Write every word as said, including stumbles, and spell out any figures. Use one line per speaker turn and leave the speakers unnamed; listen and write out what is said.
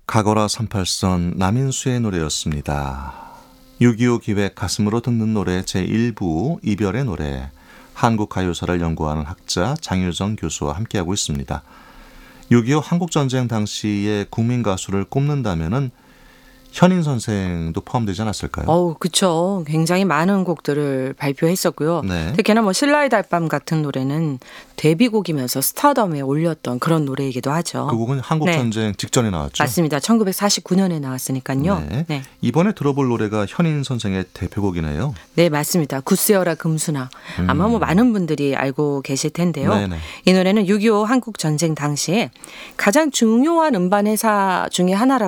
가거라 삼팔선 남인수의 노래였습니다. 육이오 기획 가슴으로 듣는 노래 제일 부 이별의 노래, 한국 가요사를 연구하는 학자 장유정 교수와 함께하고 있습니다. 육이오 한국전쟁 당시의 국민 가수를 꼽는다면은 현인 선생도 포함되지 않았을까요?
어우, 그쵸. 굉장히 많은 곡들을 발표했었고요.
네.
특히나 뭐 신라의 달밤 같은 노래는 데뷔곡이면서 스타덤에 올렸던 그런 노래이기도 하죠.
그 곡은 한국전쟁 네. 직전에 나왔죠?
맞습니다. 천구백사십구 년에 나왔으니까요.
네.
네.
이번에 들어볼 노래가 현인 선생의 대표곡이네요.
네, 맞습니다. 굿세어라 금수나.
음.
아마 뭐 많은 분들이 알고 계실 텐데요.
네네.
이 노래는 육이오 한국전쟁 당시에 가장 중요한 음반 회사 중에 하나라고